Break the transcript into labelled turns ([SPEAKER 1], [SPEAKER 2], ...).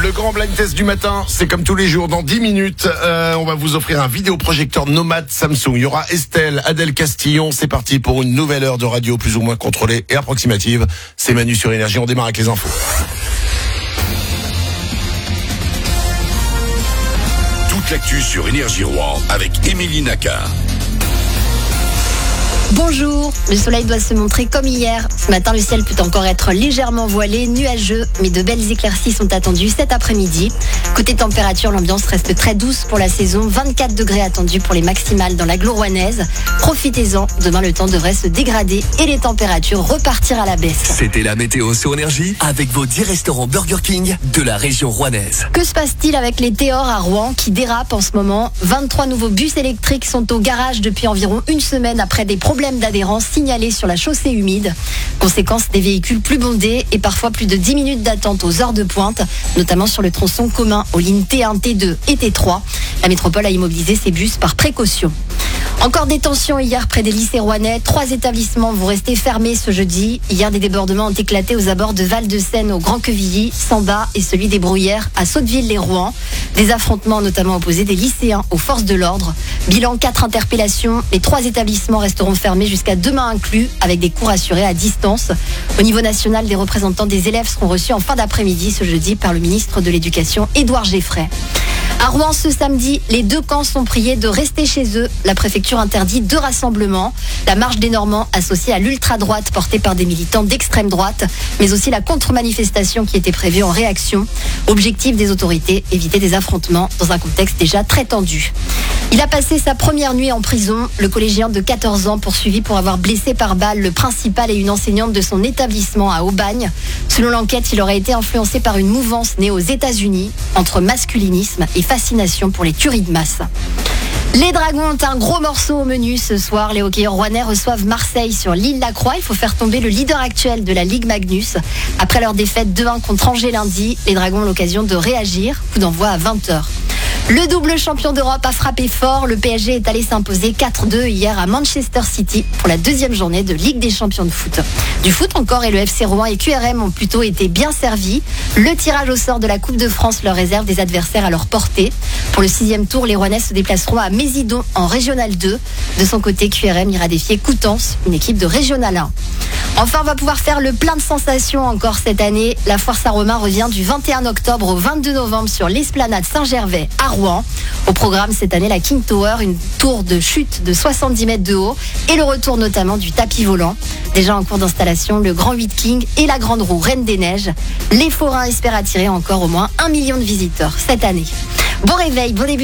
[SPEAKER 1] Le grand blind test du matin, c'est comme tous les jours, dans 10 minutes, on va vous offrir un vidéoprojecteur nomade Samsung. Il y aura Estelle, Adèle Castillon, c'est parti pour une nouvelle heure de radio plus ou moins contrôlée et approximative. C'est Manu sur Énergie, on démarre avec les infos.
[SPEAKER 2] Toute l'actu sur Énergie Rouen avec Émilie Naka.
[SPEAKER 3] Bonjour, le soleil doit se montrer comme hier. Ce matin, le ciel peut encore être légèrement voilé, nuageux, mais de belles éclaircies sont attendues cet après-midi. Côté température, l'ambiance reste très douce pour la saison. 24 degrés attendus pour les maximales dans l'agglo rouennaise. Profitez-en, demain le temps devrait se dégrader et les températures repartir à la baisse.
[SPEAKER 4] C'était la météo sur Énergie avec vos 10 restaurants Burger King de la région rouennaise.
[SPEAKER 3] Que se passe-t-il avec les Théor à Rouen qui dérapent en ce moment? 23 nouveaux bus électriques sont au garage depuis environ une semaine après des problèmes d'adhérence signalés sur la chaussée humide. Conséquence, des véhicules plus bondés et parfois plus de 10 minutes d'attente aux heures de pointe, notamment sur le tronçon commun aux lignes T1, T2 et T3. La métropole a immobilisé ses bus par précaution. Encore des tensions hier près des lycées rouennais. 3 établissements vont rester fermés ce jeudi. Hier, des débordements ont éclaté aux abords de Val-de-Seine au Grand-Quevilly, Samba et celui des Bruyères à Sotteville-les-Rouen. Des affrontements notamment opposés des lycéens aux forces de l'ordre. Bilan 4 interpellations. Les 3 établissements resteront fermés jusqu'à demain inclus avec des cours assurés à distance. Au niveau national, des représentants des élèves seront reçus en fin d'après-midi ce jeudi par le ministre de l'Éducation, Édouard Geffray. À Rouen, ce samedi, les 2 camps sont priés de rester chez eux. La préfecture interdit 2 rassemblements. La marche des Normands associée à l'ultra-droite portée par des militants d'extrême droite, mais aussi la contre-manifestation qui était prévue en réaction. Objectif des autorités, éviter des affrontements dans un contexte déjà très tendu. Il a passé sa première nuit en prison. Le collégien de 14 ans poursuivi pour avoir blessé par balle le principal et une enseignante de son établissement à Aubagne. Selon l'enquête, il aurait été influencé par une mouvance née aux États-Unis entre masculinisme et fascination pour les tueries de masse. Les Dragons ont un gros morceau au menu ce soir. Les hockeyeurs rouennais reçoivent Marseille sur l'île Lacroix. Il faut faire tomber le leader actuel de la Ligue Magnus. Après leur défaite 2-1 contre Angers lundi, les Dragons ont l'occasion de réagir. Coup d'envoi à 20h. Le double champion d'Europe a frappé fort. Le PSG est allé s'imposer 4-2 hier à Manchester City pour la 2e journée de Ligue des champions de foot. Du foot encore, et le FC Rouen et QRM ont plutôt été bien servis. Le tirage au sort de la Coupe de France leur réserve des adversaires à leur portée. Pour le 6e tour, les Rouennais se déplaceront à Mézidon en Régional 2. De son côté, QRM ira défier Coutances, une équipe de Régional 1. Enfin, on va pouvoir faire le plein de sensations encore cette année. La Foire Saint-Romain revient du 21 octobre au 22 novembre sur l'esplanade Saint-Gervais à Rouen. Au programme cette année, la King Tower, une tour de chute de 70 mètres de haut et le retour notamment du tapis volant. Déjà en cours d'installation, le Grand 8 King et la Grande Roue Reine des Neiges. Les forains espèrent attirer encore au moins 1 million de visiteurs cette année. Bon réveil, bon début.